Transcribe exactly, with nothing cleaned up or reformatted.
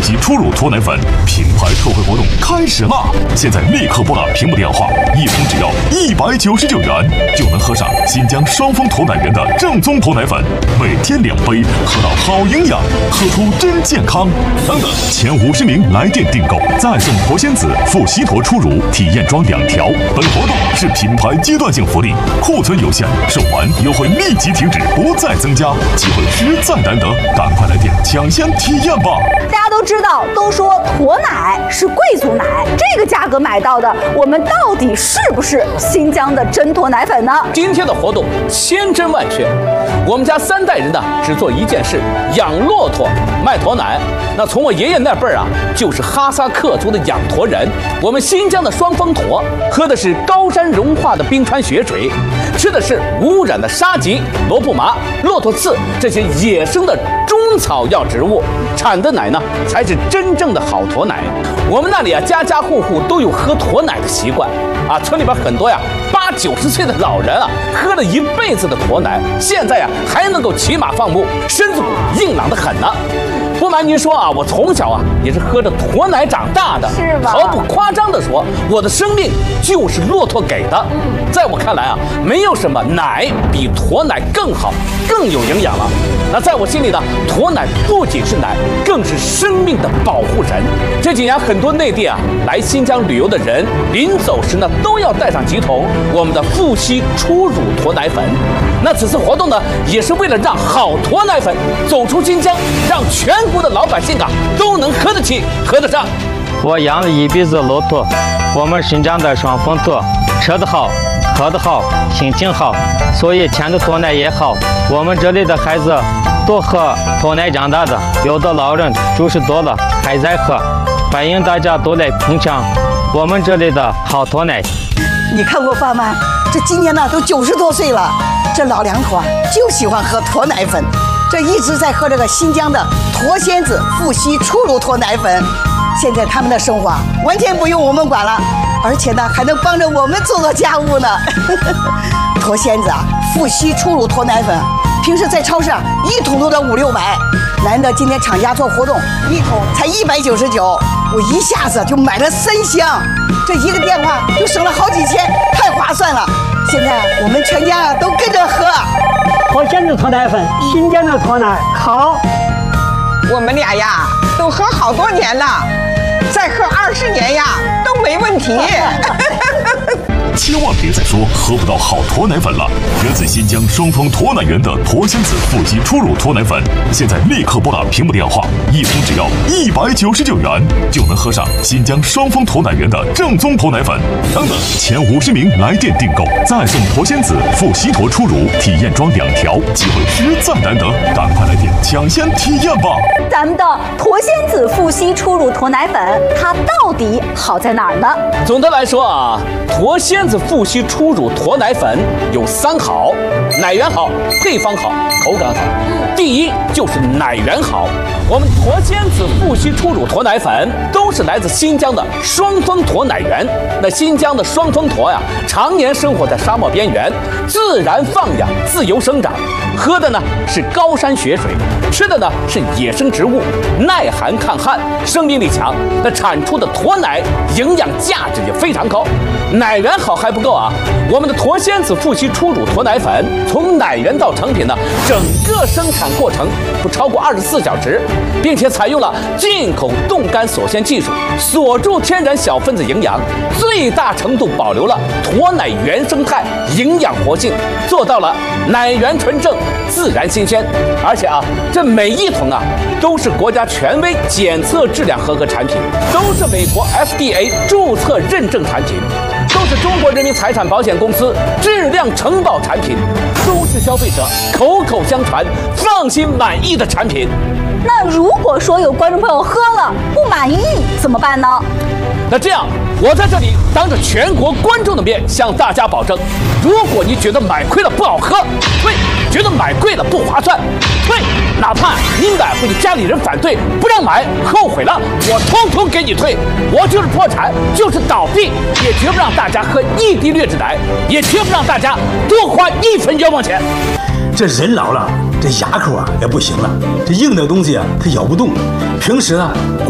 吸初乳脱奶粉品牌特惠活动开始啦！现在立刻拨打屏幕电话，一瓶只要一百九十九元，就能喝上新疆双峰脱奶源的正宗脱奶粉，每天两杯，喝到好营养，喝出真健康。等等，前五十名来电订购，再送驼仙子富硒驼初乳体验装两条。本活动是品牌阶段性福利，库存有限，售完优惠立即停止，不再增加，机会实在难得，赶快来电抢先体验吧！ 大家都知道，都说驼奶是贵族奶，这个价格买到的，我们到底是不是新疆的真驼奶粉呢？ 今天的活动千真万确，我们家三代人呢只做一件事，养骆驼卖驼奶。那从我爷爷那辈儿啊，就是哈萨克族的养驼人。我们新疆的双峰驼喝的是高山融化的冰川雪水，吃的是无污染的沙棘、罗布麻、骆驼刺这些野生的中草药植物，产的奶呢才是真正的好驼奶。我们那里啊，家家户户都有喝驼奶的习惯啊，村里边很多呀八九十岁的老人啊，喝了一辈子的驼奶，现在呀还能够骑马放牧，身子骨硬朗得很呢。不瞒您说啊，我从小啊也是喝着驼奶长大的， 是吧？ 毫不夸张地说，我的生命就是骆驼给的。在我看来啊，没有什么奶比驼奶更好、更有营养了。那在我心里呢，驼奶不仅是奶，更是生命的保护神。这几年很多内地啊来新疆旅游的人，临走时呢都要带上几桶我们的富硒初乳驼奶粉。那此次活动呢，也是为了让好驼奶粉走出新疆，让全国的老百姓啊都能喝得起、喝得上。 我养了一辈子骆驼，我们新疆的双峰驼，吃得好，喝得好，心情好，所以牵的驼奶也好。我们这里的孩子都喝驼奶长大的，有的老人九十多了还在喝，欢迎大家都来品尝我们这里的好驼奶。 你看过爸妈，这今年呢都九十多岁了，这老两口啊就喜欢喝驼奶粉，这一直在喝这个新疆的驼仙子富硒初乳驼奶粉。现在他们的生活啊完全不用我们管了，而且呢还能帮着我们做做家务呢。驼仙子啊富硒初乳驼奶粉，平时在超市啊一桶都得五六百，难得今天厂家做活动，一桶才一百九十九，我一下子就买了三箱，这一个电话就省了好几千，太划算了。现在我们全家啊都跟着喝。 驼仙子驼奶粉，新疆的驼奶好。 我们俩呀都喝好多年了，再喝二十年呀都没问题。 千万别再说喝不到好驼奶粉了！源自新疆双峰驼奶源的驼仙子富硒初乳驼奶粉，现在立刻拨打屏幕电话，一瓶只要一百九十九元，就能喝上新疆双峰驼奶源的正宗驼奶粉。等等，前五十名来电订购，再送驼仙子富硒驼初乳体验装两条，机会实在难得，赶快来电抢先体验吧！ 咱们的驼仙子富硒初乳驼奶粉，它到底好在哪儿呢？ 总的来说啊，驼仙子富硒初乳驼奶粉有三好：奶源好，配方好，口感好。第一就是奶源好，我们驼仙子富硒初乳驼奶粉都是来自新疆的双峰驼奶源。那新疆的双峰驼呀，常年生活在沙漠边缘，自然放养，自由生长，喝的呢是高山雪水，吃的呢是野生植物，耐寒抗旱，生命力强。那产出的驼奶营养价值也非常高。奶源好还不够啊，我们的驼仙子富硒初乳驼奶粉从奶源到成品呢，整个生产过程不超过二十四小时，并且采用了进口冻干锁鲜技术，锁住天然小分子营养，最大程度保留了驼奶原生态营养活性，做到了奶源纯正、自然新鲜。而且啊，这每一桶啊都是国家权威检测质量合格产品，都是美国 F D A 注册认证产品，都是中国人民财产保险公司质量承保产品，都是消费者口口相传、放心满意的产品。 那如果说有观众朋友喝了不满意怎么办呢？ 那这样，我在这里当着全国观众的面向大家保证，如果你觉得买亏了不好喝，退；觉得买贵了不划算，退；哪怕你买回去家里人反对不让买，后悔了，我通通给你退。我就是破产，就是倒闭，也绝不让大家喝一滴劣质奶，也绝不让大家多花一分冤枉钱。 这人老了，这牙口啊也不行了，这硬的东西啊它咬不动，平时呢